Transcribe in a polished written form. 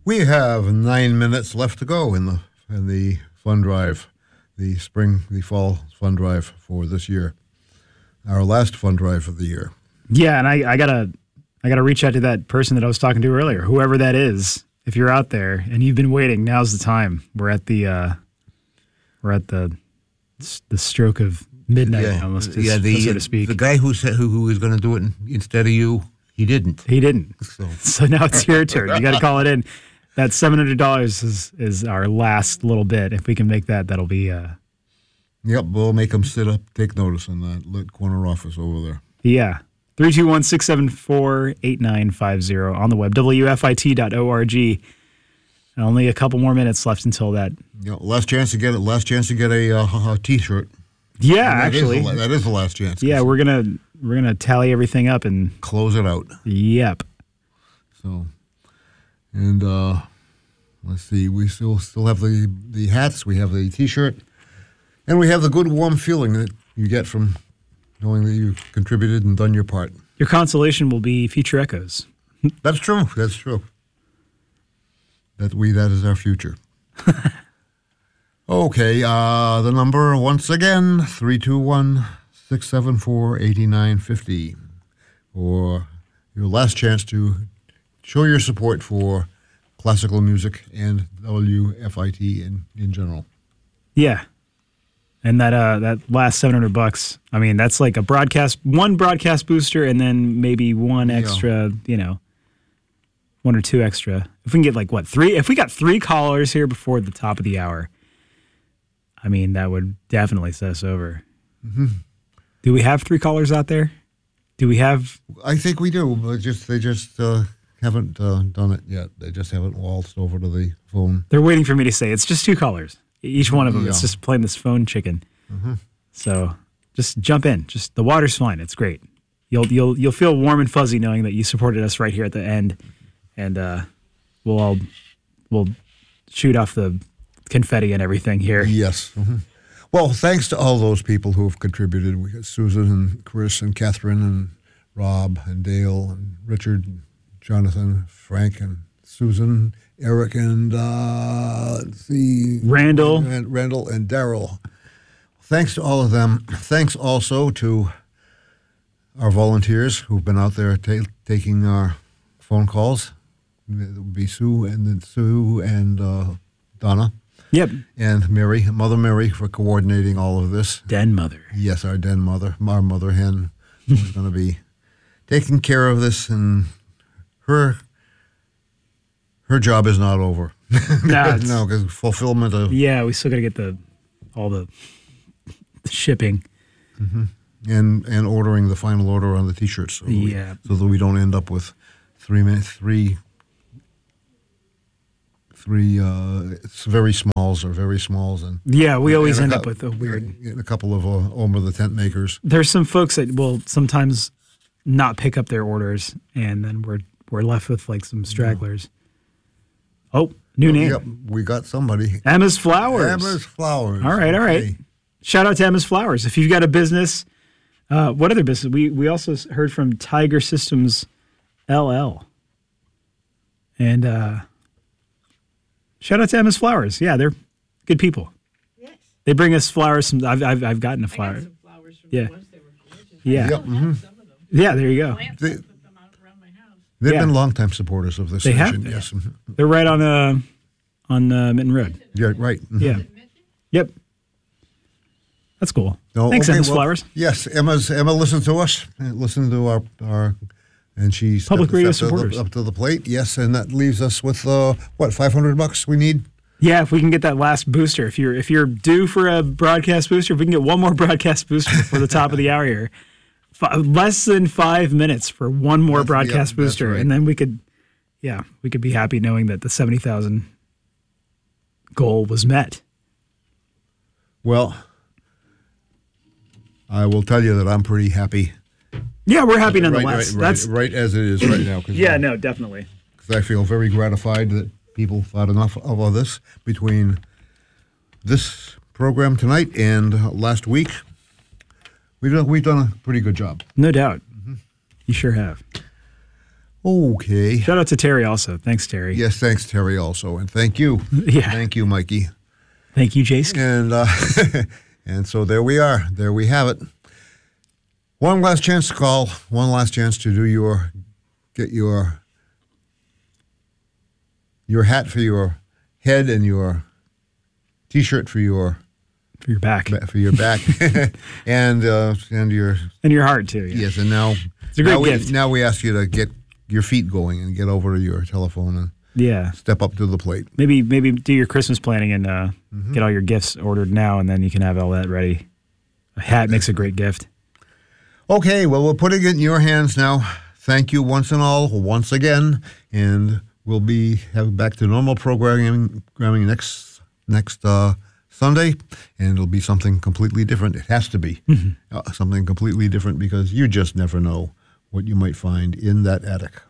We have 9 minutes left to go in the fund drive, the fall fund drive for this year. Our last fund drive of the year. Yeah, and I gotta reach out to that person that I was talking to earlier, whoever that is. If you're out there and you've been waiting, now's the time. We're at the stroke of midnight, almost, so to speak. The guy who was going to do it instead of you, he didn't. He didn't. So now it's your turn. You got to call it in. That $700 is our last little bit. If we can make that, that'll be. Yep, we'll make them sit up, take notice in that corner office over there. Yeah. 321-674-8950 on the web, wfit.org. Only a couple more minutes left until that. Last chance to get it. Last chance to get a T-shirt. Yeah, actually, that is the last chance. Yeah, we're gonna tally everything up and close it out. Yep. So, and let's see. We still have the hats. We have the T-shirt, and we have the good warm feeling that you get from knowing that you contributed and done your part. Your consolation will be Future Echoes. That's true. That's true. That is our future. Okay, the number once again, 321-674-8950. For your last chance to show your support for classical music and WFIT in general. Yeah. And that last $700, I mean, that's like one broadcast booster and then maybe one extra, one or two extra. If we can get three, if we got 3 callers here before the top of the hour, I mean, that would definitely set us over. Mm-hmm. Do we have 3 callers out there? Do we have? I think we do, but they just haven't done it yet. They just haven't waltzed over to the phone. They're waiting for me to say it's just 2 callers. Each one of them is just playing this phone chicken. Mm-hmm. So just jump in. Just the water's fine. It's great. You'll feel warm and fuzzy knowing that you supported us right here at the end, and we'll shoot off the confetti and everything here. Yes. Mm-hmm. Well, thanks to all those people who have contributed. We got Susan and Chris and Catherine and Rob and Dale and Richard, and Jonathan, Frank and Susan, Eric and let's see, Randall and Daryl. Thanks to all of them. Thanks also to our volunteers who've been out there taking our phone calls. It would be Sue and Donna. Yep. And Mother Mary, for coordinating all of this. Den Mother. Yes, our den mother, our mother hen, who's going to be taking care of this, and her job is not over. No, because fulfillment of... Yeah, we still got to get all the shipping. Mm-hmm. And ordering the final order on the T-shirts. So so that we don't end up with three very smalls or very smalls. And we always end up with a weird... A couple of over the tent makers. There's some folks that will sometimes not pick up their orders, and then we're left with some stragglers. Oh, new name. Yep, we got somebody. Emma's Flowers. Emma's Flowers. All right. Shout out to Emma's Flowers. If you've got a business, what other business? We also heard from Tiger Systems LL. And shout out to Emma's Flowers. Yeah, they're good people. Yes. They bring us flowers. I've gotten a flower. I got some flowers from the ones that were gorgeous. Yeah. Yep. Mm-hmm. Some of them. Yeah, there you go. They've been longtime supporters of this station. Yes. They're right on Minton Road. Yeah, right. Mm-hmm. Yeah. Yep. That's cool. Thanks, Emma's Flowers. Yes, Emma listened to us, listened to our and she's public radio supporters up to the plate. Yes, and that leaves us with $500 we need. Yeah, if we can get that last booster, if you're due for a broadcast booster, if we can get one more broadcast booster before the top of the hour here, less than 5 minutes for one more broadcast booster, right. And then we could be happy knowing that the 70,000 goal was met. Well, I will tell you that I'm pretty happy. Yeah, we're happy nonetheless. That's right as it is right now. No, definitely. Because I feel very gratified that people thought enough of all this between this program tonight and last week. We've done a pretty good job. No doubt. Mm-hmm. You sure have. Okay. Shout out to Terry also. Thanks, Terry. Yes, thanks, Terry, also. And thank you. Yeah. Thank you, Mikey. Thank you, Jason. And and so there we are. There we have it. One last chance to call. One last chance to get your hat for your head and your T-shirt for your back. For your back. and your heart too. Yeah. Yes, and now it's a great gift. Now we ask you to get your feet going and get over to your telephone and step up to the plate. Maybe do your Christmas planning and get all your gifts ordered now, and then you can have all that ready. A hat makes a great gift. Okay, well, we're putting it in your hands now. Thank you once again, and we'll be back to normal programming next Sunday, and it'll be something completely different. It has to be something completely different because you just never know what you might find in that attic.